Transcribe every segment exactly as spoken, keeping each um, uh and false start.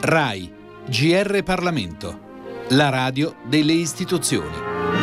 RAI, G R Parlamento, la radio delle istituzioni.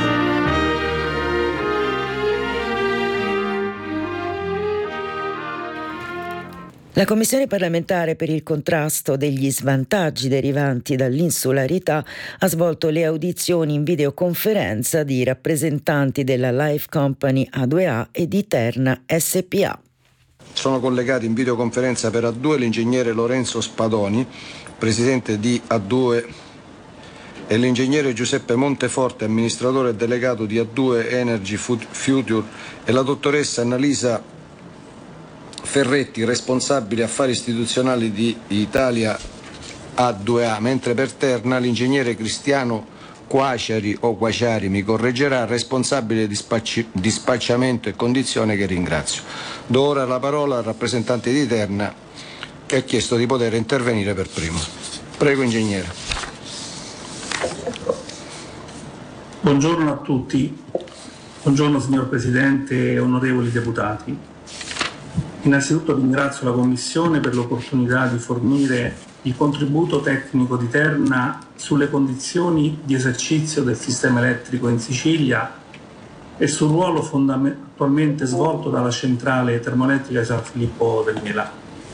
La Commissione parlamentare per il contrasto degli svantaggi derivanti dall'insularità ha svolto le audizioni in videoconferenza di rappresentanti della Life Company A due A e di Terna S P A. Sono collegati in videoconferenza per A due l'ingegnere Lorenzo Spadoni, presidente di A due, e l'ingegnere Giuseppe Monteforte, amministratore delegato di A due Energy Future, e la dottoressa Annalisa Ferretti, responsabile affari istituzionali di Italia A due A, mentre per Terna l'ingegnere Cristiano Quaciari o Quaciari mi correggerà, responsabile di spacci- dispacciamento e condizione, che ringrazio. Do ora la parola al rappresentante di Terna, che ha chiesto di poter intervenire per primo. Prego, ingegnere. Buongiorno a tutti. Buongiorno signor Presidente e onorevoli deputati. Innanzitutto ringrazio la Commissione per l'opportunità di fornire il contributo tecnico di Terna sulle condizioni di esercizio del sistema elettrico in Sicilia e sul ruolo fondament- attualmente svolto dalla centrale termoelettrica di San Filippo del Mela.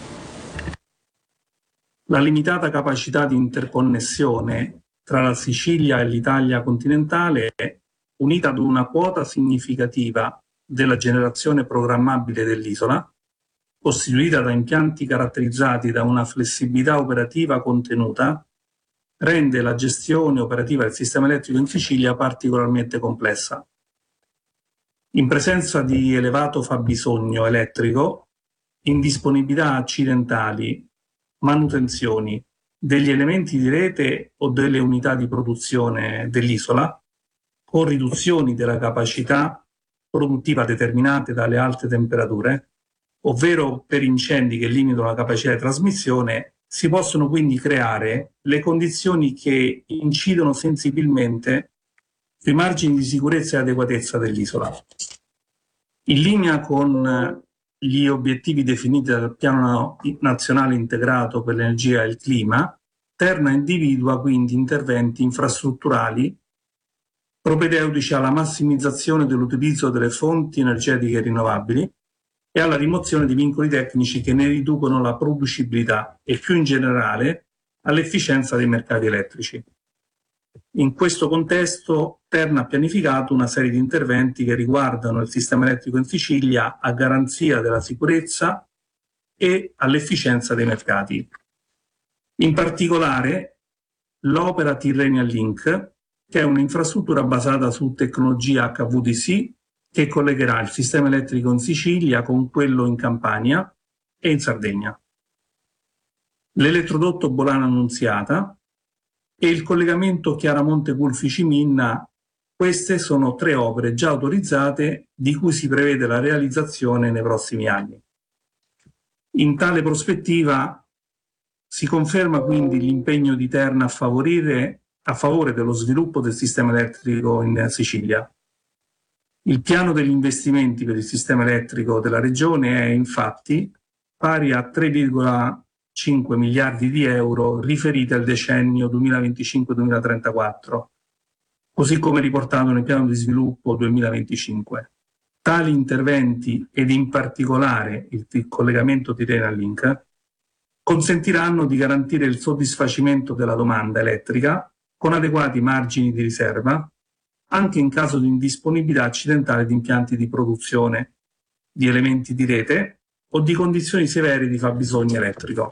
La limitata capacità di interconnessione tra la Sicilia e l'Italia continentale, unita ad una quota significativa della generazione programmabile dell'isola, costituita da impianti caratterizzati da una flessibilità operativa contenuta, rende la gestione operativa del sistema elettrico in Sicilia particolarmente complessa. In presenza di elevato fabbisogno elettrico, indisponibilità accidentali, manutenzioni degli elementi di rete o delle unità di produzione dell'isola, con riduzioni della capacità produttiva determinate dalle alte temperature, ovvero per incendi che limitano la capacità di trasmissione, si possono quindi creare le condizioni che incidono sensibilmente sui margini di sicurezza e adeguatezza dell'isola. In linea con gli obiettivi definiti dal Piano Nazionale Integrato per l'Energia e il Clima, Terna individua quindi interventi infrastrutturali propedeutici alla massimizzazione dell'utilizzo delle fonti energetiche rinnovabili e alla rimozione di vincoli tecnici che ne riducono la producibilità e, più in generale, all'efficienza dei mercati elettrici. In questo contesto, Terna ha pianificato una serie di interventi che riguardano il sistema elettrico in Sicilia a garanzia della sicurezza e all'efficienza dei mercati. In particolare, l'opera Tyrrhenian Link, che è un'infrastruttura basata su tecnologia H V D C, che collegherà il sistema elettrico in Sicilia con quello in Campania e in Sardegna. L'elettrodotto Bolano Annunziata e il collegamento Chiaramonte Gulfi Minna, queste sono tre opere già autorizzate di cui si prevede la realizzazione nei prossimi anni. In tale prospettiva si conferma quindi l'impegno di Terna a favorire a favore dello sviluppo del sistema elettrico in Sicilia. Il piano degli investimenti per il sistema elettrico della regione è infatti pari a tre virgola cinque miliardi di euro riferiti al decennio duemilaventicinque duemilatrentaquattro, così come riportato nel piano di sviluppo duemilaventicinque. Tali interventi, ed in particolare il collegamento di Tyrrhenian Link, consentiranno di garantire il soddisfacimento della domanda elettrica con adeguati margini di riserva, anche in caso di indisponibilità accidentale di impianti di produzione, di elementi di rete o di condizioni severe di fabbisogno elettrico.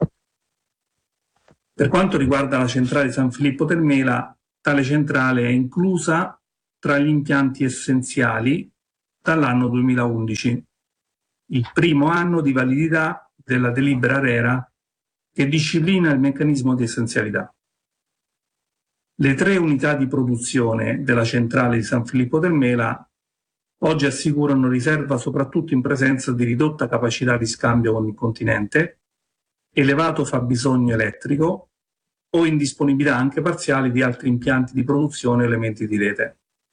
Per quanto riguarda la centrale di San Filippo del Mela, tale centrale è inclusa tra gli impianti essenziali dall'anno duemilaundici, il primo anno di validità della delibera ARERA che disciplina il meccanismo di essenzialità. Le tre unità di produzione della centrale di San Filippo del Mela oggi assicurano riserva soprattutto in presenza di ridotta capacità di scambio con il continente, elevato fabbisogno elettrico o indisponibilità anche parziali di altri impianti di produzione e elementi di rete.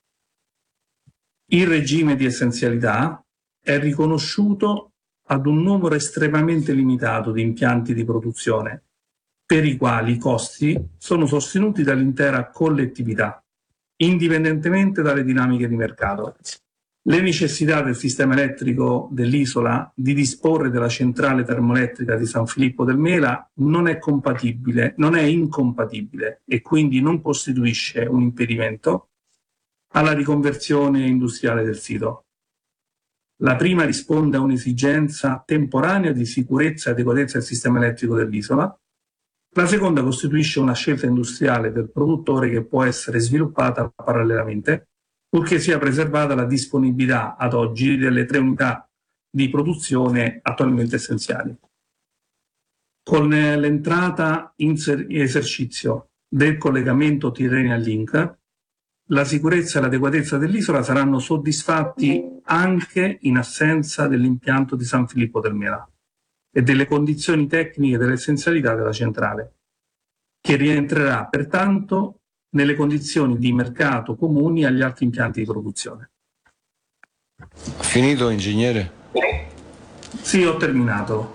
Il regime di essenzialità è riconosciuto ad un numero estremamente limitato di impianti di produzione, per i quali i costi sono sostenuti dall'intera collettività, indipendentemente dalle dinamiche di mercato. Le necessità del sistema elettrico dell'isola di disporre della centrale termoelettrica di San Filippo del Mela non è compatibile, non è incompatibile e quindi non costituisce un impedimento alla riconversione industriale del sito. La prima risponde a un'esigenza temporanea di sicurezza e adeguatezza del sistema elettrico dell'isola. La seconda costituisce una scelta industriale del produttore che può essere sviluppata parallelamente, purché sia preservata la disponibilità ad oggi delle tre unità di produzione attualmente essenziali. Con l'entrata in esercizio del collegamento Tyrrhenian Link, la sicurezza e l'adeguatezza dell'isola saranno soddisfatti anche in assenza dell'impianto di San Filippo del Mela e delle condizioni tecniche dell'essenzialità della centrale, che rientrerà pertanto nelle condizioni di mercato comuni agli altri impianti di produzione. Finito, ingegnere? Sì, ho terminato.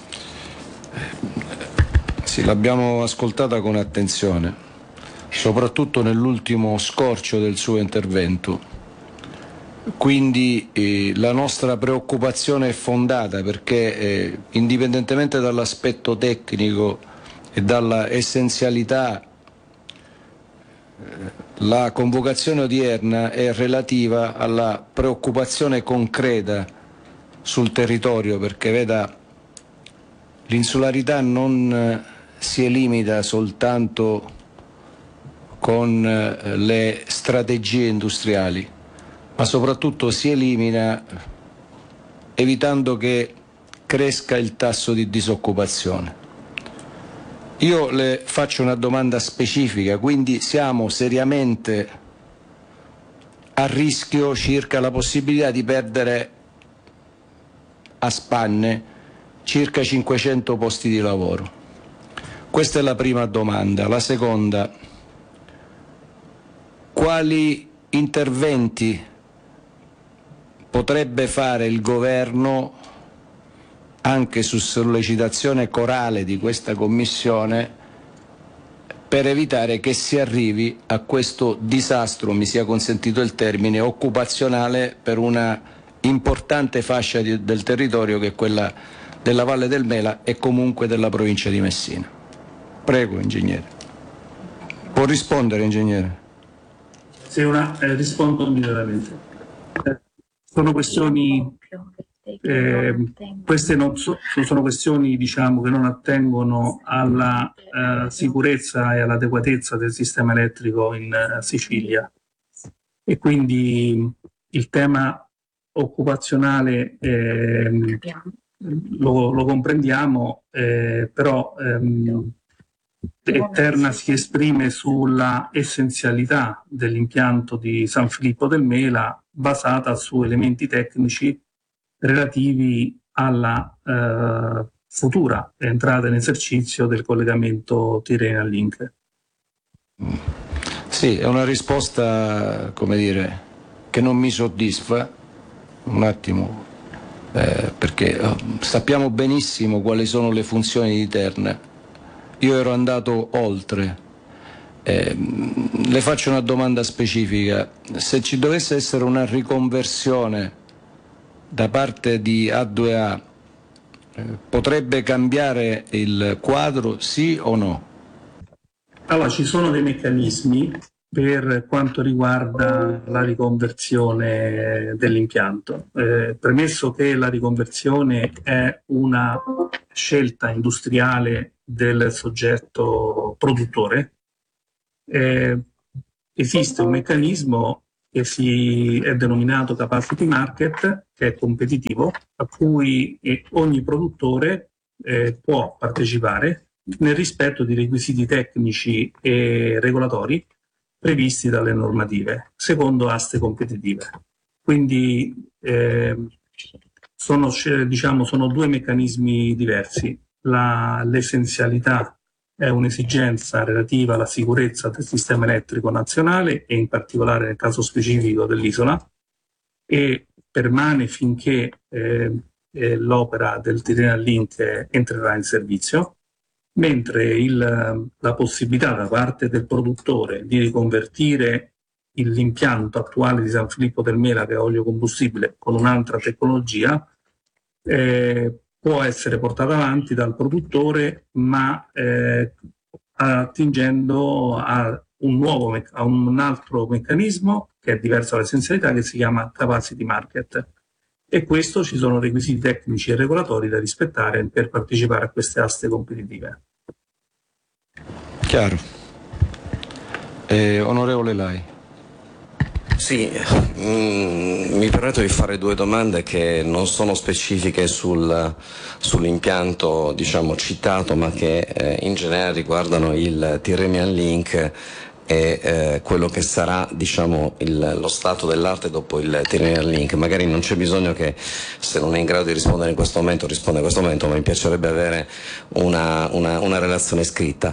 Sì, l'abbiamo ascoltata con attenzione, soprattutto nell'ultimo scorcio del suo intervento. Quindi eh, la nostra preoccupazione è fondata perché eh, indipendentemente dall'aspetto tecnico e dalla essenzialità, la convocazione odierna è relativa alla preoccupazione concreta sul territorio, perché veda, l'insularità non si elimina soltanto con le strategie industriali, ma soprattutto si elimina evitando che cresca il tasso di disoccupazione. Io le faccio una domanda specifica, quindi siamo seriamente a rischio circa la possibilità di perdere a spanne circa cinquecento posti di lavoro. Questa è la prima domanda. La seconda: quali interventi potrebbe fare il governo, anche su sollecitazione corale di questa Commissione, per evitare che si arrivi a questo disastro, mi sia consentito il termine, occupazionale per una importante fascia di, del territorio che è quella della Valle del Mela e comunque della provincia di Messina. Prego, ingegnere. Può rispondere, ingegnere? Sì, una, eh, rispondo immediatamente. Eh, sono questioni, eh, queste non so, sono questioni diciamo, che non attengono alla eh, sicurezza e all'adeguatezza del sistema elettrico in eh, Sicilia, e quindi il tema occupazionale eh, lo, lo comprendiamo, eh, però ehm, Terna si esprime sulla essenzialità dell'impianto di San Filippo del Mela basata su elementi tecnici relativi alla eh, futura entrata in esercizio del collegamento Tyrrhenian Link. Sì, è una risposta, come dire, che non mi soddisfa un attimo, eh, perché eh, sappiamo benissimo quali sono le funzioni di Terna. Io ero andato oltre. Eh, le faccio una domanda specifica: se ci dovesse essere una riconversione da parte di A due A, eh, potrebbe cambiare il quadro, sì o no? Allora, ci sono dei meccanismi per quanto riguarda la riconversione dell'impianto. Eh, premesso che la riconversione è una scelta industriale del soggetto produttore, eh, esiste un meccanismo che si è denominato capacity market, che è competitivo, a cui eh, ogni produttore eh, può partecipare nel rispetto di requisiti tecnici e regolatori previsti dalle normative, secondo aste competitive. Quindi eh, sono, diciamo, sono due meccanismi diversi. La, l'essenzialità è un'esigenza relativa alla sicurezza del sistema elettrico nazionale e in particolare nel caso specifico dell'isola, e permane finché eh, eh, l'opera del Tyrrhenian Link entrerà in servizio, mentre il, la possibilità da parte del produttore di riconvertire l'impianto attuale di San Filippo del Mela, che è olio combustibile, con un'altra tecnologia, eh, può essere portata avanti dal produttore, ma eh, attingendo a un nuovo a un altro meccanismo che è diverso dall'essenzialità, che si chiama capacity market, e questo ci sono requisiti tecnici e regolatori da rispettare per partecipare a queste aste competitive. Chiaro. Eh, onorevole Lai. Sì, mm, mi permetto di fare due domande che non sono specifiche sul, sull'impianto, diciamo, citato, ma che eh, in genere riguardano il Tyrrhenian Link e eh, quello che sarà, diciamo, il, lo stato dell'arte dopo il Tyrrhenian Link. Magari non c'è bisogno che, se non è in grado di rispondere in questo momento, risponda in questo momento, ma mi piacerebbe avere una, una, una relazione scritta.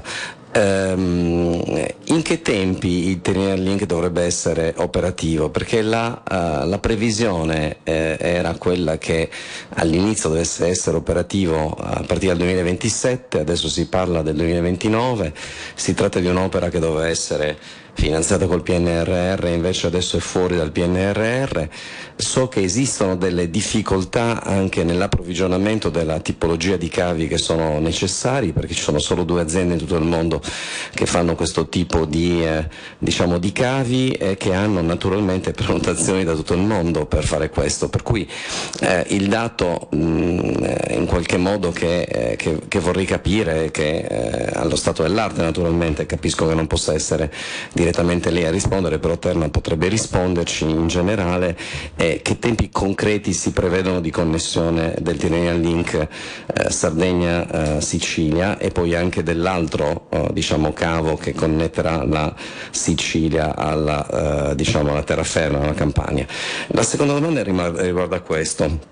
Um, in che tempi il Tyrrhenian Link dovrebbe essere operativo? Perché la, uh, la previsione eh, era quella che all'inizio dovesse essere operativo a partire dal duemilaventisette, adesso si parla del duemilaventinove, si tratta di un'opera che doveva essere finanziata col P N R R, invece adesso è fuori dal P N R R. So che esistono delle difficoltà anche nell'approvvigionamento della tipologia di cavi che sono necessari, perché ci sono solo due aziende in tutto il mondo che fanno questo tipo di, eh, diciamo, di cavi e che hanno naturalmente prenotazioni da tutto il mondo per fare questo, per cui eh, il dato mh, in qualche modo che, eh, che, che vorrei capire, che eh, allo stato dell'arte naturalmente capisco che non possa essere direttamente lei a rispondere, però Terna potrebbe risponderci in generale, eh, che tempi concreti si prevedono di connessione del Tyrrhenian Link eh, Sardegna-Sicilia eh, e poi anche dell'altro eh, diciamo cavo che connetterà la Sicilia alla, eh, diciamo, alla terraferma, alla Campania. La seconda domanda riguarda questo.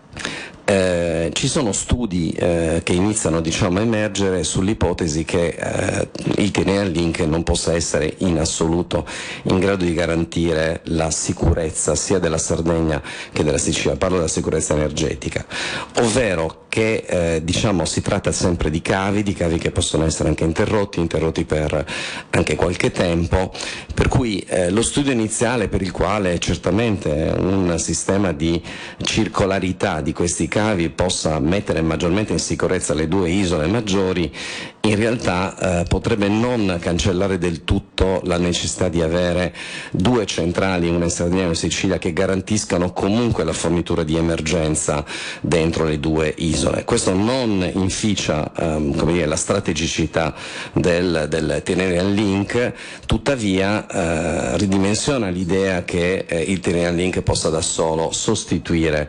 Eh, ci sono studi eh, che iniziano, diciamo, a emergere sull'ipotesi che eh, il Tyrrhenian Link non possa essere in assoluto in grado di garantire la sicurezza sia della Sardegna che della Sicilia. Parlo della sicurezza energetica, ovvero che eh, diciamo si tratta sempre di cavi, di cavi che possono essere anche interrotti, interrotti per anche qualche tempo, per cui eh, lo studio iniziale, per il quale certamente un sistema di circolarità di questi cavi possa mettere maggiormente in sicurezza le due isole maggiori, in realtà eh, potrebbe non cancellare del tutto la necessità di avere due centrali, una in Sardegna e una in Sicilia, che garantiscano comunque la fornitura di emergenza dentro le due isole. Questo non inficia ehm, come dire, la strategicità del, del Tyrrhenian Link, tuttavia eh, ridimensiona l'idea che eh, il Tyrrhenian Link possa da solo sostituire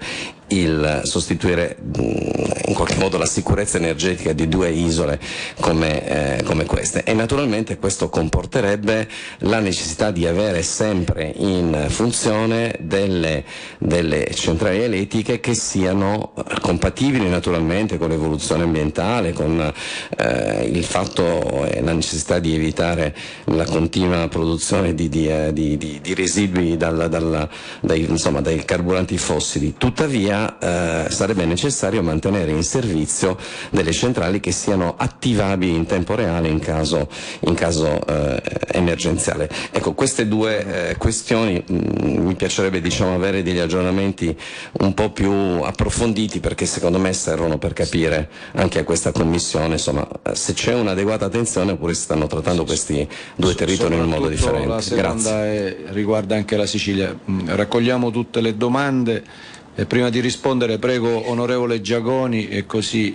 il sostituire in qualche modo la sicurezza energetica di due isole come, eh, come queste, e naturalmente questo comporterebbe la necessità di avere sempre in funzione delle, delle centrali elettriche che siano compatibili naturalmente con l'evoluzione ambientale, con eh, il fatto e la necessità di evitare la continua produzione di, di, di, di, di residui dal, dal, dai, insomma, dai carburanti fossili. Tuttavia Eh, sarebbe necessario mantenere in servizio delle centrali che siano attivabili in tempo reale in caso, in caso eh, emergenziale. Ecco, queste due eh, questioni mh, mi piacerebbe, diciamo, avere degli aggiornamenti un po' più approfonditi, perché secondo me servono per capire anche a questa Commissione, insomma, se c'è un'adeguata attenzione oppure si stanno trattando questi due territori in modo differente. La seconda è, riguarda anche la Sicilia. Raccogliamo tutte le domande. E prima di rispondere prego onorevole Giagoni, e così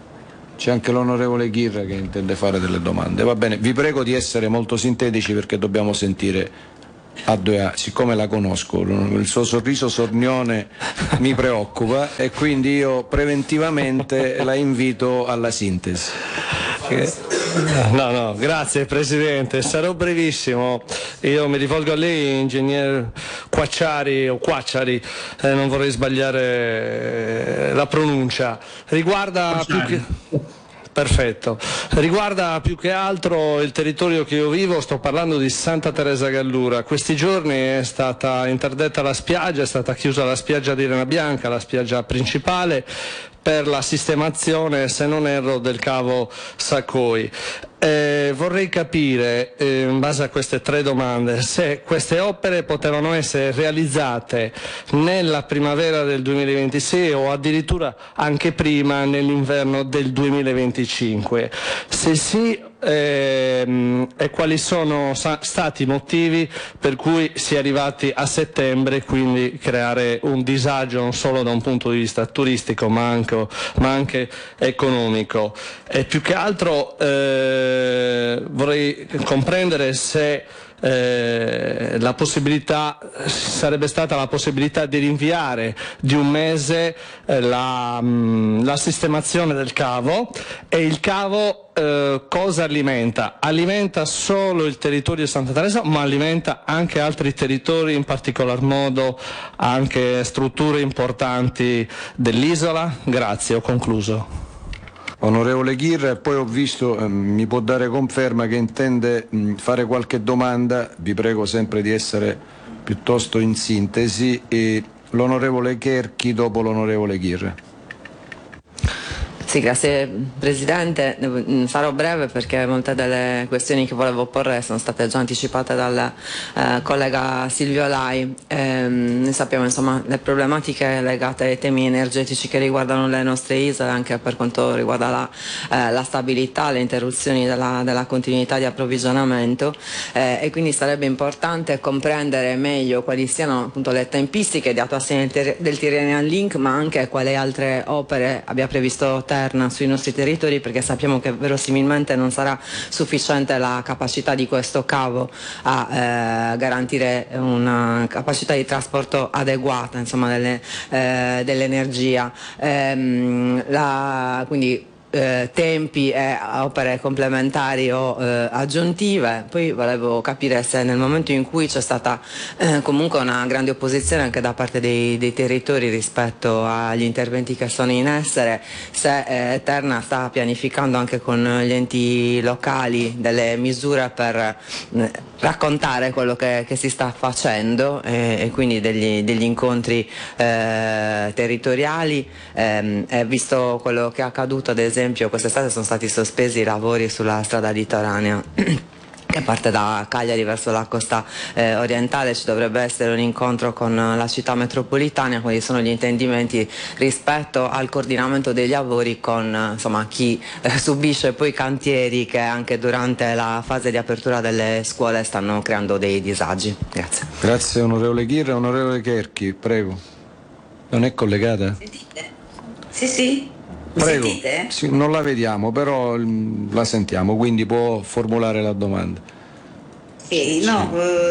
c'è anche l'onorevole Ghirra che intende fare delle domande. Va bene, vi prego di essere molto sintetici perché dobbiamo sentire a due A, siccome la conosco, il suo sorriso sornione mi preoccupa e quindi io preventivamente la invito alla sintesi. No, no, grazie Presidente, sarò brevissimo. Io mi rivolgo a lei, ingegner Quacciari o Quacciari, eh, non vorrei sbagliare la pronuncia. Riguarda più che... Perfetto. Riguarda più che altro il territorio che io vivo, sto parlando di Santa Teresa Gallura. Questi giorni è stata interdetta la spiaggia, è stata chiusa la spiaggia di Rena Bianca, la spiaggia principale, per la sistemazione, se non erro, del cavo Sacoi. Eh, vorrei capire, eh, in base a queste tre domande, se queste opere potevano essere realizzate nella primavera del duemilaventisei o addirittura anche prima, nell'inverno del duemilaventicinque. Se sì, ehm, e quali sono sa- stati i motivi per cui si è arrivati a settembre, quindi creare un disagio non solo da un punto di vista turistico ma anche, ma anche economico. E più che altro eh, vorrei comprendere se eh, la possibilità sarebbe stata la possibilità di rinviare di un mese eh, la, mh, la sistemazione del cavo, e il cavo eh, cosa alimenta? Alimenta solo il territorio di Santa Teresa, ma alimenta anche altri territori, in particolar modo anche strutture importanti dell'isola? Grazie, ho concluso. Onorevole Ghirra, poi ho visto, eh, mi può dare conferma che intende mh, fare qualche domanda, vi prego sempre di essere piuttosto in sintesi, e l'onorevole Cherchi dopo l'onorevole Ghirra. Sì, grazie Presidente. Sarò breve perché molte delle questioni che volevo porre sono state già anticipate dal eh, collega Silvio Lai. Eh, noi sappiamo insomma le problematiche legate ai temi energetici che riguardano le nostre isole, anche per quanto riguarda la, eh, la stabilità, le interruzioni della, della continuità di approvvigionamento, eh, e quindi sarebbe importante comprendere meglio quali siano appunto le tempistiche di attuazione del, del Tyrrhenian Link, ma anche quali altre opere abbia previsto Terna sui nostri territori, perché sappiamo che verosimilmente non sarà sufficiente la capacità di questo cavo a eh, garantire una capacità di trasporto adeguata, insomma, delle, eh, dell'energia. Ehm, la, quindi Eh, tempi e opere complementari o eh, aggiuntive. Poi volevo capire se nel momento in cui c'è stata eh, comunque una grande opposizione anche da parte dei, dei territori rispetto agli interventi che sono in essere, se eh, Terna sta pianificando anche con gli enti locali delle misure per eh, raccontare quello che, che si sta facendo, e, e quindi degli, degli incontri eh, territoriali, ehm, e visto quello che è accaduto ad esempio quest'estate sono stati sospesi i lavori sulla strada litoranea che parte da Cagliari verso la costa eh, orientale. Ci dovrebbe essere un incontro con la città metropolitana, quali sono gli intendimenti rispetto al coordinamento dei lavori con insomma, chi eh, subisce poi cantieri che anche durante la fase di apertura delle scuole stanno creando dei disagi. Grazie. Grazie onorevole Ghirra. Onorevole Cherchi, prego. Non è collegata? Sentite? Sì, sì. Prego, sentite? Sì, non la vediamo, però mh, la sentiamo, quindi può formulare la domanda. Sì, no,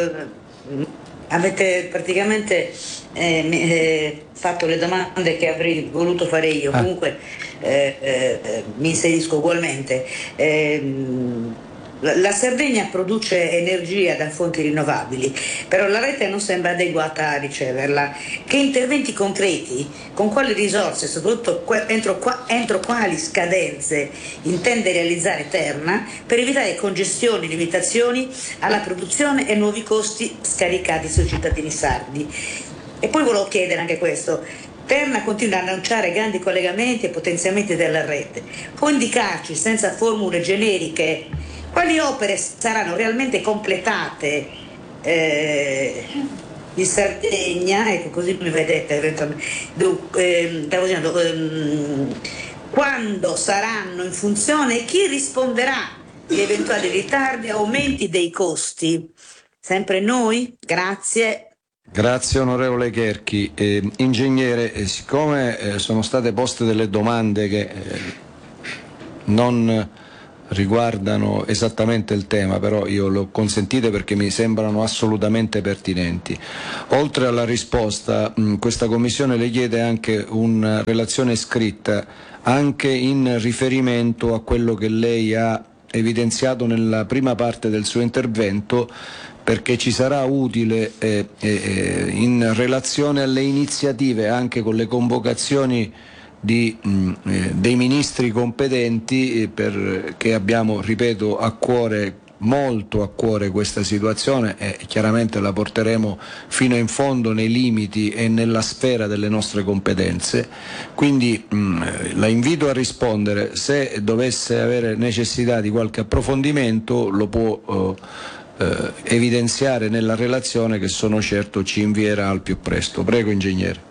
eh, avete praticamente eh, eh, fatto le domande che avrei voluto fare io, ah. comunque eh, eh, mi inserisco ugualmente. Eh, La Sardegna produce energia da fonti rinnovabili, però la rete non sembra adeguata a riceverla. Che interventi concreti, con quali risorse, soprattutto entro, qua, entro quali scadenze intende realizzare Terna per evitare congestioni, limitazioni alla produzione e nuovi costi scaricati sui cittadini sardi? E poi volevo chiedere anche questo. Terna continua ad annunciare grandi collegamenti e potenziamenti della rete. Può indicarci, senza formule generiche, quali opere saranno realmente completate eh, in Sardegna? Ecco, così mi vedete eventualmente. Eh, stavo dicendo, eh, quando saranno in funzione e chi risponderà di eventuali ritardi e aumenti dei costi? Sempre noi? Grazie. Grazie onorevole Cherchi. Eh, ingegnere, eh, siccome eh, sono state poste delle domande che eh, non riguardano esattamente il tema, però io le ho consentite perché mi sembrano assolutamente pertinenti. Oltre alla risposta, mh, questa Commissione le chiede anche una relazione scritta anche in riferimento a quello che lei ha evidenziato nella prima parte del suo intervento, perché ci sarà utile eh, eh, in relazione alle iniziative, anche con le convocazioni Di, mh, eh, dei ministri competenti, eh, per, che abbiamo, ripeto, a cuore molto a cuore questa situazione e chiaramente la porteremo fino in fondo nei limiti e nella sfera delle nostre competenze. Quindi mh, la invito a rispondere. Se dovesse avere necessità di qualche approfondimento lo può eh, eh, evidenziare nella relazione che sono certo ci invierà al più presto. Prego, ingegnere.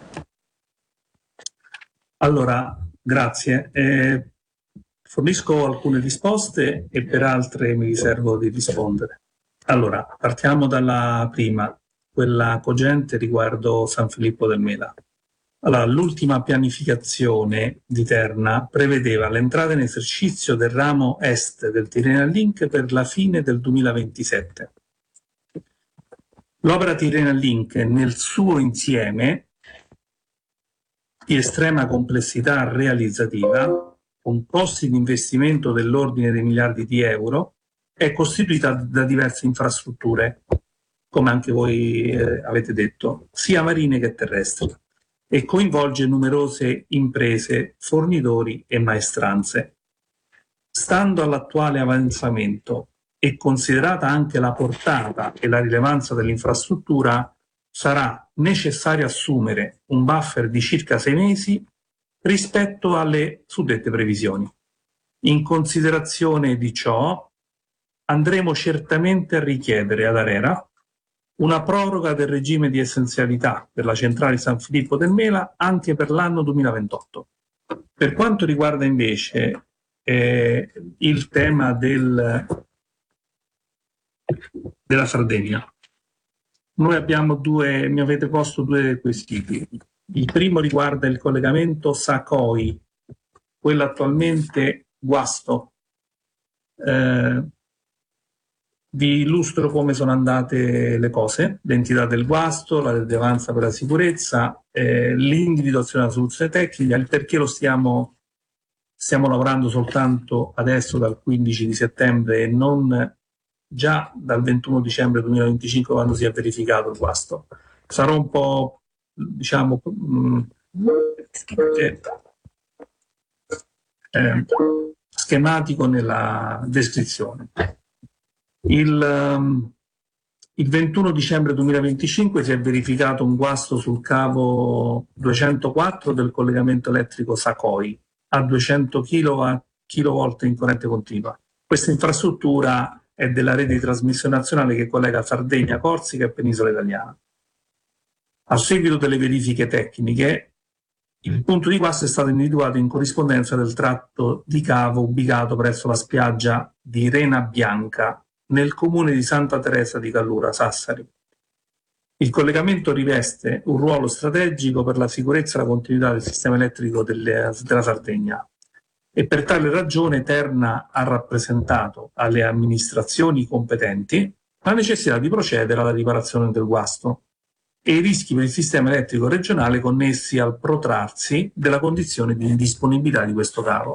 Allora, grazie. Eh, fornisco alcune risposte e per altre mi riservo di rispondere. Allora, partiamo dalla prima, quella cogente riguardo San Filippo del Mela. Allora, l'ultima pianificazione di Terna prevedeva l'entrata in esercizio del ramo est del Tyrrhenian Link per la fine del duemilaventisette. L'opera Tyrrhenian Link nel suo insieme di estrema complessità realizzativa, con costi di investimento dell'ordine dei miliardi di euro, è costituita da diverse infrastrutture, come anche voi eh, avete detto, sia marine che terrestri, e coinvolge numerose imprese, fornitori e maestranze. Stando all'attuale avanzamento e considerata anche la portata e la rilevanza dell'infrastruttura, sarà necessario assumere un buffer di circa sei mesi rispetto alle suddette previsioni. In considerazione di ciò, andremo certamente a richiedere ad ARERA una proroga del regime di essenzialità per la centrale San Filippo del Mela anche per l'anno duemilaventotto. Per quanto riguarda invece eh, il tema del, della Sardegna, noi abbiamo due, mi avete posto due quesiti. Il primo riguarda il collegamento Sacoi, quello attualmente Guasto. Eh, vi illustro come sono andate le cose, l'entità del guasto, la rilevanza per la sicurezza, eh, l'individuazione della soluzione tecnica, il perché lo stiamo, stiamo lavorando soltanto adesso dal quindici di settembre e non già dal ventuno dicembre duemilaventicinque quando si è verificato il guasto. Sarò un po', diciamo, mh, eh, eh, schematico nella descrizione. Il, um, il ventuno dicembre duemilaventicinque si è verificato un guasto sul cavo duecentoquattro del collegamento elettrico Sacoi a duecento chilovolt in corrente continua. Questa infrastruttura è della rete di trasmissione nazionale che collega Sardegna, Corsica e Penisola Italiana. A seguito delle verifiche tecniche, il punto di guasto è stato individuato in corrispondenza del tratto di cavo ubicato presso la spiaggia di Rena Bianca, nel comune di Santa Teresa di Gallura, Sassari. Il collegamento riveste un ruolo strategico per la sicurezza e la continuità del sistema elettrico delle, della Sardegna e per tale ragione Terna ha rappresentato alle amministrazioni competenti la necessità di procedere alla riparazione del guasto e i rischi per il sistema elettrico regionale connessi al protrarsi della condizione di indisponibilità di questo cavo.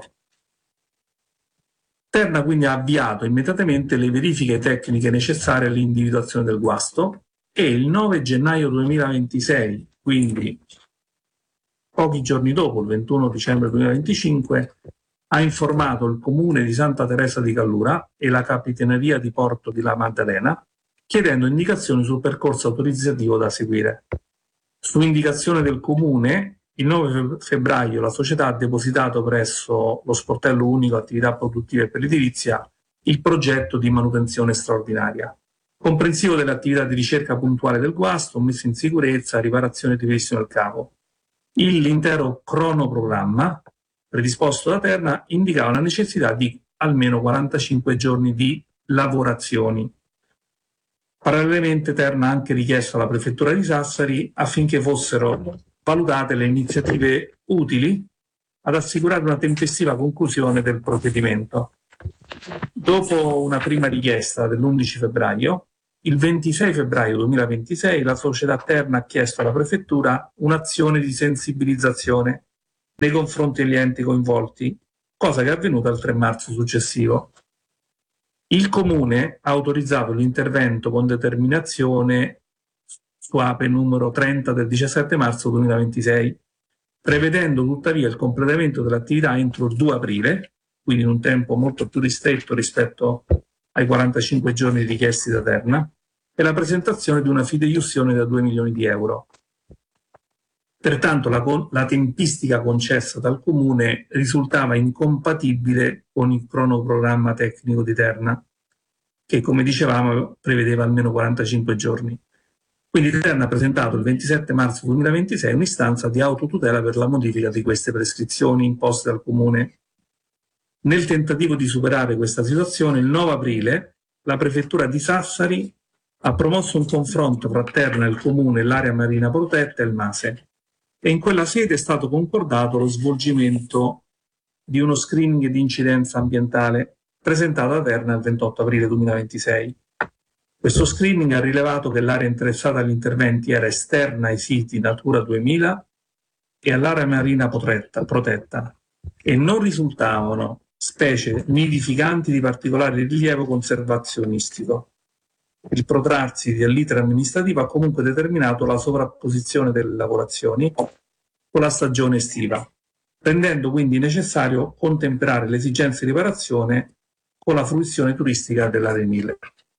Terna quindi ha avviato immediatamente le verifiche tecniche necessarie all'individuazione del guasto e il nove gennaio duemilaventisei, quindi pochi giorni dopo, il ventuno dicembre duemilaventicinque, ha informato il comune di Santa Teresa di Gallura e la Capitaneria di Porto di La Maddalena chiedendo indicazioni sul percorso autorizzativo da seguire. Su indicazione del comune, il nove febbraio la società ha depositato presso lo sportello unico attività produttive per l'edilizia il progetto di manutenzione straordinaria, comprensivo delle attività di ricerca puntuale del guasto, messa in sicurezza, riparazione e rivestizione del cavo. L'intero cronoprogramma predisposto da Terna indicava la necessità di almeno quarantacinque giorni di lavorazioni. Parallelamente Terna ha anche richiesto alla Prefettura di Sassari affinché fossero valutate le iniziative utili ad assicurare una tempestiva conclusione del provvedimento. Dopo una prima richiesta dell'undici febbraio, il ventisei febbraio duemilaventisei la società Terna ha chiesto alla Prefettura un'azione di sensibilizzazione nei confronti degli enti coinvolti, cosa che è avvenuta il tre marzo successivo. Il Comune ha autorizzato l'intervento con determinazione su A P E numero trenta del diciassette marzo duemilaventisei, prevedendo tuttavia il completamento dell'attività entro il due aprile, quindi in un tempo molto più ristretto rispetto ai quarantacinque giorni richiesti da Terna e la presentazione di una fideiussione da due milioni di euro. Pertanto la, la tempistica concessa dal Comune risultava incompatibile con il cronoprogramma tecnico di Terna, che come dicevamo prevedeva almeno quarantacinque giorni. Quindi Terna ha presentato il ventisette marzo duemilaventisei un'istanza di autotutela per la modifica di queste prescrizioni imposte dal Comune. Nel tentativo di superare questa situazione, il nove aprile la Prefettura di Sassari ha promosso un confronto fra Terna, il Comune, l'area marina protetta e il MASE, e in quella sede è stato concordato lo svolgimento di uno screening di incidenza ambientale presentato a Terna il ventotto aprile duemilaventisei. Questo screening ha rilevato che l'area interessata agli interventi era esterna ai siti Natura duemila e all'area marina protetta, protetta e non risultavano specie nidificanti di particolare rilievo conservazionistico. Il protrarsi dell'iter amministrativo ha comunque determinato la sovrapposizione delle lavorazioni con la stagione estiva, rendendo quindi necessario contemperare le esigenze di riparazione con la fruizione turistica dell'area mille.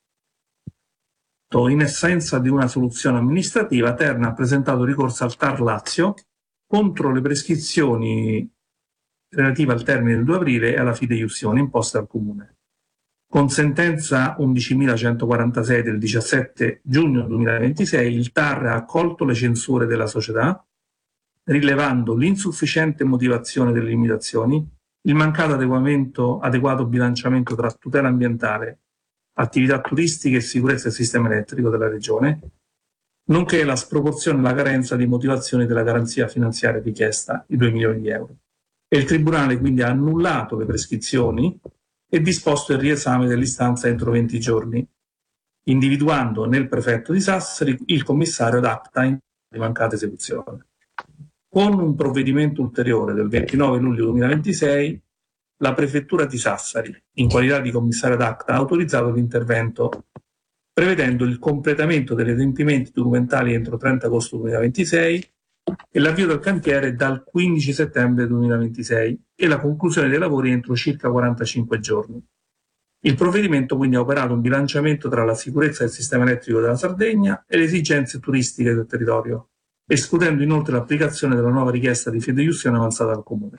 In assenza di una soluzione amministrativa, Terna ha presentato ricorso al T A R Lazio contro le prescrizioni relative al termine del due aprile e alla fideiussione imposta al Comune. Con sentenza undicimilacentoquarantasei del diciassette giugno duemilaventisei, il T A R ha accolto le censure della società, rilevando l'insufficiente motivazione delle limitazioni, il mancato adeguamento, adeguato bilanciamento tra tutela ambientale, attività turistiche e sicurezza del sistema elettrico della Regione, nonché la sproporzione e la carenza di motivazioni della garanzia finanziaria richiesta, i due milioni di euro. E il Tribunale quindi ha annullato le prescrizioni e disposto il riesame dell'istanza entro venti giorni, individuando nel prefetto di Sassari il commissario ad acta in di mancata esecuzione. Con un provvedimento ulteriore del ventinove luglio duemilaventisei, la Prefettura di Sassari, in qualità di commissario ad acta, ha autorizzato l'intervento, prevedendo il completamento degli adempimenti documentali entro trenta agosto duemilaventisei e l'avvio del cantiere dal quindici settembre duemilaventisei e la conclusione dei lavori entro circa quarantacinque giorni. Il provvedimento quindi ha operato un bilanciamento tra la sicurezza del sistema elettrico della Sardegna e le esigenze turistiche del territorio, escludendo inoltre l'applicazione della nuova richiesta di fideiussione avanzata dal Comune.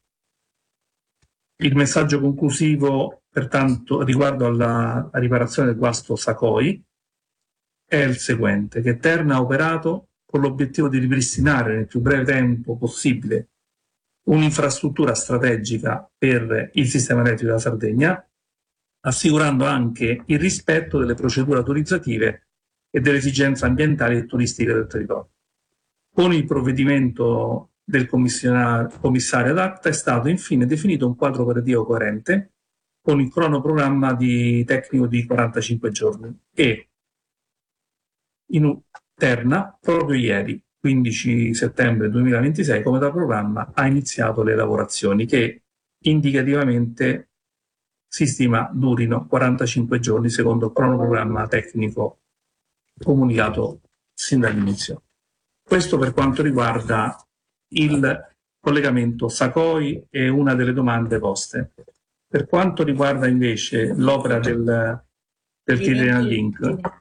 Il messaggio conclusivo, pertanto, riguardo alla riparazione del guasto Sacoi è il seguente: che Terna ha operato con l'obiettivo di ripristinare nel più breve tempo possibile un'infrastruttura strategica per il sistema elettrico della Sardegna, assicurando anche il rispetto delle procedure autorizzative e delle esigenze ambientali e turistiche del territorio. Con il provvedimento del commissario ad acta è stato infine definito un quadro operativo coerente con il cronoprogramma di tecnico di quarantacinque giorni e in Terna proprio ieri, quindici settembre duemilaventisei, come da programma ha iniziato le lavorazioni che indicativamente si stima durino quarantacinque giorni secondo il cronoprogramma tecnico comunicato sin dall'inizio. Questo per quanto riguarda il collegamento Sacoi è una delle domande poste. Per quanto riguarda invece l'opera del, del Tyrrhenian Link,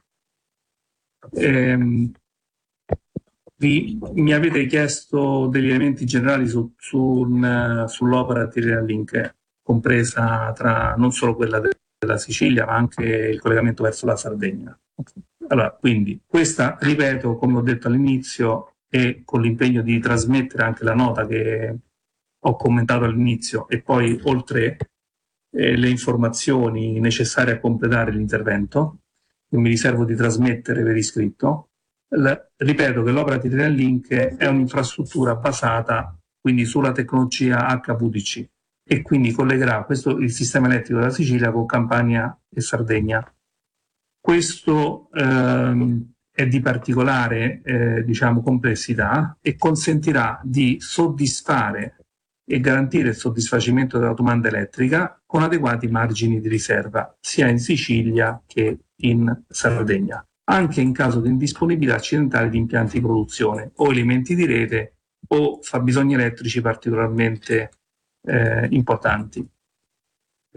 ehm, vi, mi avete chiesto degli elementi generali su, su, sull'opera Tyrrhenian Link, compresa tra non solo quella de, della Sicilia, ma anche il collegamento verso la Sardegna. Allora, quindi, questa, ripeto, come ho detto all'inizio, e con l'impegno di trasmettere anche la nota che ho commentato all'inizio e poi oltre eh, le informazioni necessarie a completare l'intervento che mi riservo di trasmettere per iscritto, la, ripeto che l'opera Tyrrhenian Link è un'infrastruttura basata quindi sulla tecnologia H V D C e quindi collegherà questo, il sistema elettrico della Sicilia con Campania e Sardegna. Questo ehm, è di particolare eh, diciamo, complessità e consentirà di soddisfare e garantire il soddisfacimento della domanda elettrica con adeguati margini di riserva sia in Sicilia che in Sardegna, anche in caso di indisponibilità accidentale di impianti di produzione o elementi di rete o fabbisogni elettrici particolarmente eh, importanti. E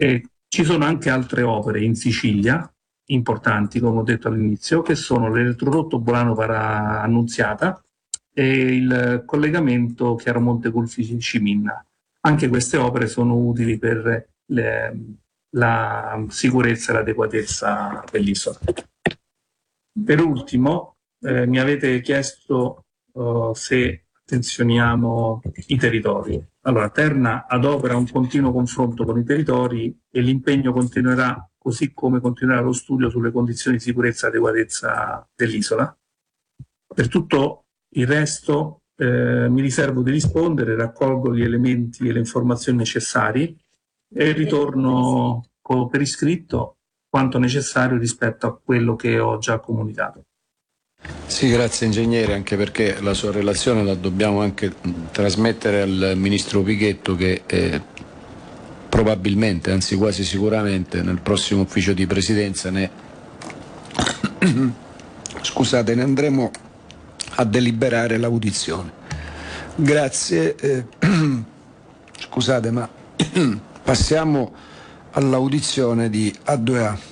Ci sono anche altre opere in Sicilia, importanti, come ho detto all'inizio, che sono l'elettrodotto Bolano-Annunziata e il collegamento Chiaromonte Colfi-Ciminna. Anche queste opere sono utili per le, la sicurezza e l'adeguatezza dell'isola. Per ultimo, eh, mi avete chiesto uh, se attenzioniamo i territori. Allora, Terna adopera un continuo confronto con i territori e l'impegno continuerà, così come continuerà lo studio sulle condizioni di sicurezza e adeguatezza dell'isola. Per tutto il resto eh, mi riservo di rispondere, raccolgo gli elementi e le informazioni necessari e ritorno co- per iscritto quanto necessario rispetto a quello che ho già comunicato. Sì, grazie ingegnere, anche perché la sua relazione la dobbiamo anche trasmettere al ministro Pichetto, che eh, probabilmente, anzi quasi sicuramente, nel prossimo ufficio di presidenza ne scusate, ne andremo a deliberare l'audizione. Grazie. Eh, scusate, ma passiamo all'audizione di A due A.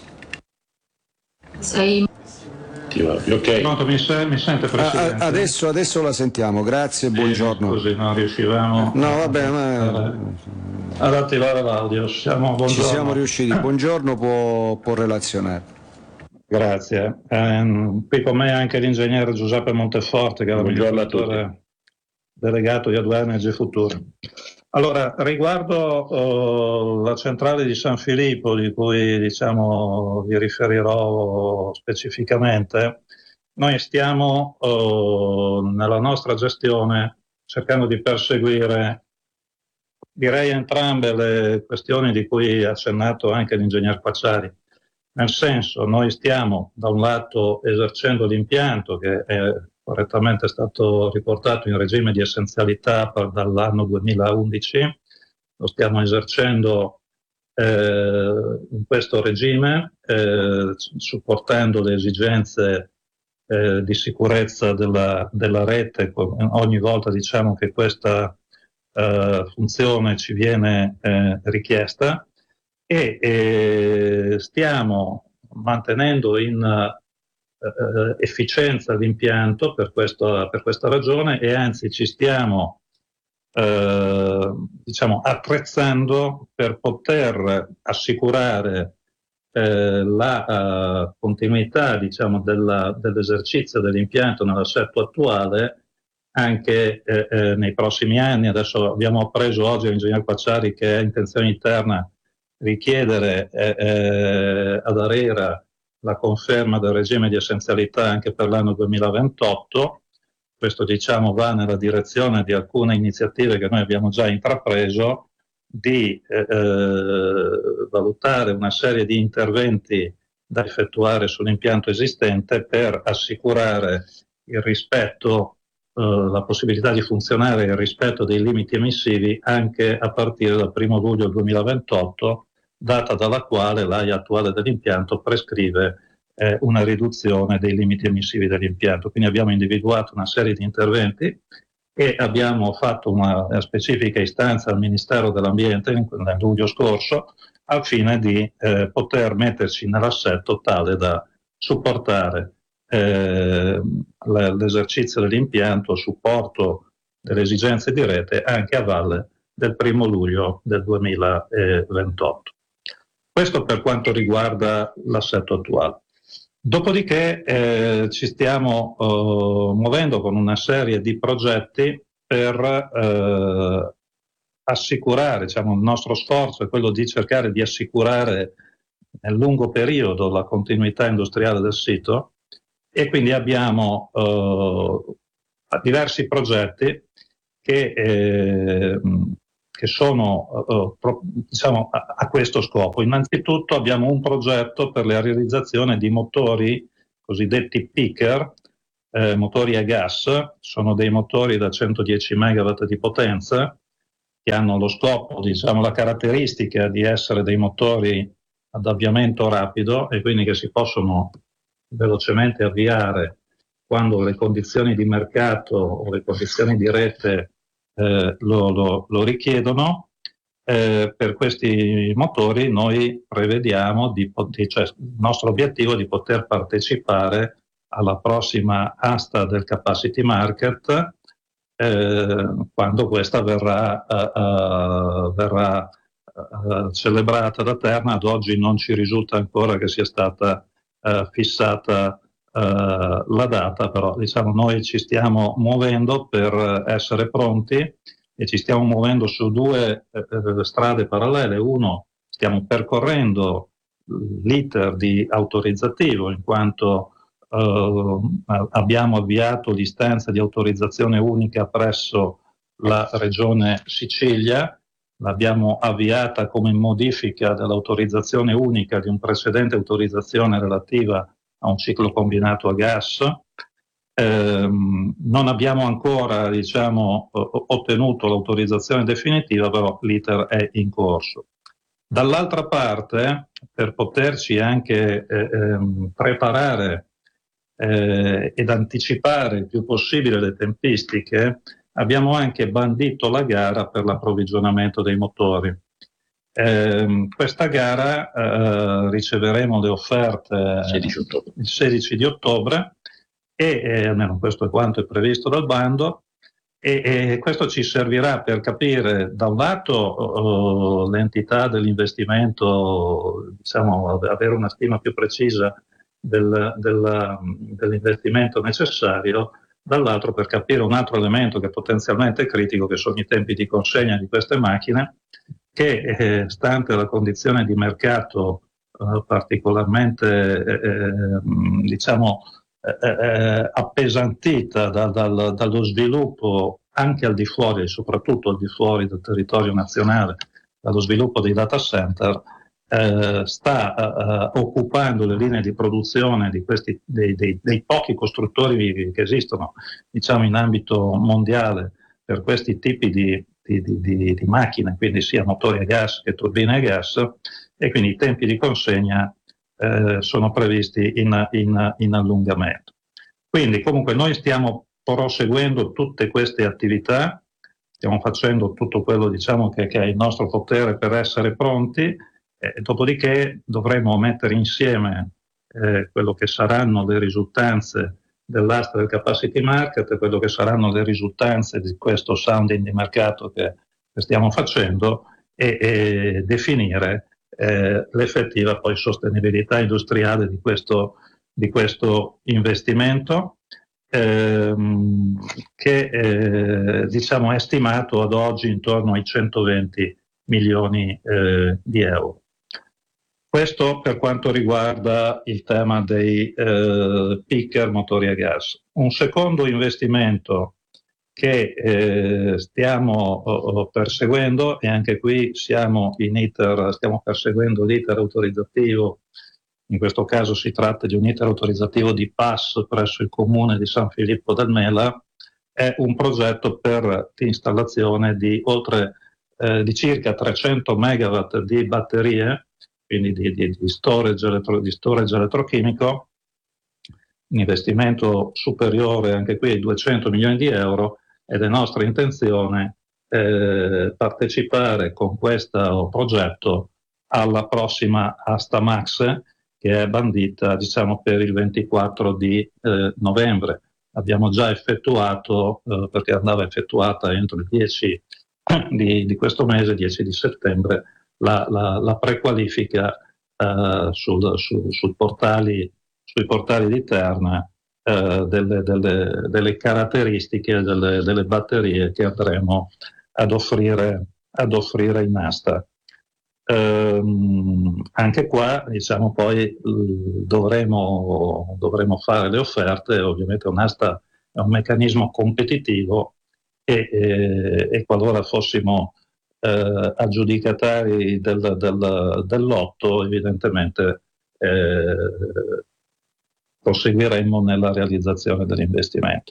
Sei ok. Pronto, mi, se, mi sente Presidente? Ah, adesso, adesso la sentiamo, grazie, sì, buongiorno. Così non riuscivamo no, vabbè, ma... ad attivare l'audio. Siamo, Ci siamo riusciti, buongiorno, può, può relazionare. Grazie. Eh, qui con me anche l'ingegnere Giuseppe Monteforte, che è l'amministratore delegato di A due A Energy Future. Allora, riguardo uh, la centrale di San Filippo, di cui diciamo vi riferirò specificamente, noi stiamo uh, nella nostra gestione cercando di perseguire, direi, entrambe le questioni di cui ha accennato anche l'ingegner Quacciari. Nel senso, noi stiamo da un lato esercendo l'impianto che è correttamente stato riportato in regime di essenzialità per, dall'anno duemilaundici, lo stiamo esercendo eh, in questo regime, eh, supportando le esigenze eh, di sicurezza della, della rete. Ogni volta diciamo che questa eh, funzione ci viene eh, richiesta e eh, stiamo mantenendo in Uh, efficienza l'impianto per, questo, per questa ragione, e anzi ci stiamo uh, diciamo attrezzando per poter assicurare uh, la uh, continuità diciamo della, dell'esercizio dell'impianto nell'assetto attuale anche uh, uh, nei prossimi anni. Adesso abbiamo appreso oggi all'ingegner Quacciari che è intenzione interna richiedere uh, uh, ad ARERA la conferma del regime di essenzialità anche per l'anno duemilaventotto. Questo diciamo va nella direzione di alcune iniziative che noi abbiamo già intrapreso di eh, valutare una serie di interventi da effettuare sull'impianto esistente per assicurare il rispetto, eh, la possibilità di funzionare e il rispetto dei limiti emissivi anche a partire dal primo luglio duemilaventotto, data dalla quale l'A I A attuale dell'impianto prescrive eh, una riduzione dei limiti emissivi dell'impianto. Quindi abbiamo individuato una serie di interventi e abbiamo fatto una, una specifica istanza al Ministero dell'Ambiente nel luglio scorso al fine di eh, poter metterci nell'assetto tale da supportare eh, l'esercizio dell'impianto, supporto delle esigenze di rete anche a valle del primo luglio del duemilaventotto. Questo per quanto riguarda l'assetto attuale. Dopodiché eh, ci stiamo eh, muovendo con una serie di progetti per eh, assicurare, diciamo, il nostro sforzo è quello di cercare di assicurare nel lungo periodo la continuità industriale del sito, e quindi abbiamo eh, diversi progetti che eh, che sono uh, diciamo, a, a questo scopo. Innanzitutto abbiamo un progetto per la realizzazione di motori cosiddetti peaker, eh, motori a gas. Sono dei motori da centodieci megawatt di potenza che hanno lo scopo, diciamo, la caratteristica di essere dei motori ad avviamento rapido e quindi che si possono velocemente avviare quando le condizioni di mercato o le condizioni di rete Eh, lo, lo, lo richiedono. eh, per questi motori noi prevediamo, di, cioè il nostro obiettivo è di poter partecipare alla prossima asta del capacity market eh, quando questa verrà, uh, uh, verrà uh, celebrata da Terna. Ad oggi non ci risulta ancora che sia stata uh, fissata uh, la data, però diciamo noi ci stiamo muovendo per essere pronti e ci stiamo muovendo su due uh, strade parallele. Uno, stiamo percorrendo l'iter di autorizzativo, in quanto Uh, abbiamo avviato l'istanza di autorizzazione unica presso la Regione Sicilia, l'abbiamo avviata come modifica dell'autorizzazione unica di un precedente autorizzazione relativa a un ciclo combinato a gas. Eh, non abbiamo ancora, diciamo, ottenuto l'autorizzazione definitiva, però l'iter è in corso. Dall'altra parte, per poterci anche eh, ehm, preparare Eh, ed anticipare il più possibile le tempistiche, abbiamo anche bandito la gara per l'approvvigionamento dei motori. Eh, questa gara eh, riceveremo le offerte sedici ottobre. il sedici di ottobre e eh, almeno questo è quanto è previsto dal bando e, e questo ci servirà per capire da un lato oh, l'entità dell'investimento, diciamo avere una stima più precisa Del, del, dell'investimento necessario, dall'altro per capire un altro elemento che è potenzialmente critico, che sono i tempi di consegna di queste macchine, che eh, stante la condizione di mercato eh, particolarmente eh, diciamo eh, eh, appesantita da, dal, dallo sviluppo anche al di fuori, soprattutto al di fuori del territorio nazionale, dallo sviluppo dei data center, Eh, sta uh, occupando le linee di produzione di questi, dei, dei, dei pochi costruttori che esistono, diciamo, in ambito mondiale per questi tipi di, di, di, di, di macchine, quindi sia motori a gas che turbine a gas, e quindi i tempi di consegna eh, sono previsti in, in, in allungamento. Quindi comunque noi stiamo proseguendo tutte queste attività, stiamo facendo tutto quello, diciamo, che, che è il nostro potere per essere pronti. Eh, dopodiché dovremo mettere insieme eh, quello che saranno le risultanze dell'asta del capacity market, quello che saranno le risultanze di questo sounding di mercato che, che stiamo facendo e, e definire eh, l'effettiva poi sostenibilità industriale di questo, di questo investimento ehm, che eh, diciamo è stimato ad oggi intorno ai centoventi milioni eh, di euro. Questo per quanto riguarda il tema dei eh, picker motori a gas. Un secondo investimento che eh, stiamo oh, perseguendo, e anche qui siamo in iter, stiamo perseguendo l'iter autorizzativo, in questo caso si tratta di un iter autorizzativo di P A S presso il comune di San Filippo del Mela, è un progetto per l'installazione di oltre eh, di circa trecento megawatt di batterie, quindi di, di, di, storage elettro, di storage elettrochimico, un investimento superiore anche qui ai duecento milioni di euro, ed è nostra intenzione eh, partecipare con questo progetto alla prossima Asta Max, che è bandita, diciamo, per il ventiquattro di eh, novembre. Abbiamo già effettuato, eh, perché andava effettuata entro il dieci di, di questo mese, dieci di settembre, La, la, la prequalifica uh, sul, sul, sul portali, sui portali di Terna uh, delle, delle, delle caratteristiche delle, delle batterie che andremo ad offrire, ad offrire in asta. Um, anche qua, diciamo, poi uh, dovremo, dovremo fare le offerte. Ovviamente un'asta è un meccanismo competitivo e, e, e qualora fossimo Eh, aggiudicatari del, del, del lotto, evidentemente eh, proseguiremo nella realizzazione dell'investimento.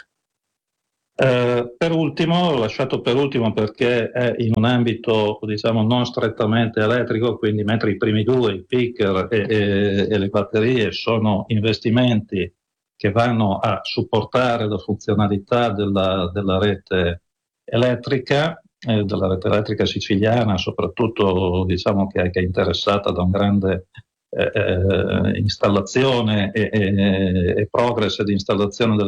Eh, per ultimo, l'ho lasciato per ultimo perché è in un ambito, diciamo, non strettamente elettrico, quindi mentre i primi due, i picker e, e, e le batterie, sono investimenti che vanno a supportare la funzionalità della, della rete elettrica. eh, della rete elettrica siciliana, soprattutto diciamo che, che è interessata da un grande eh, installazione e, e, e progress di installazione del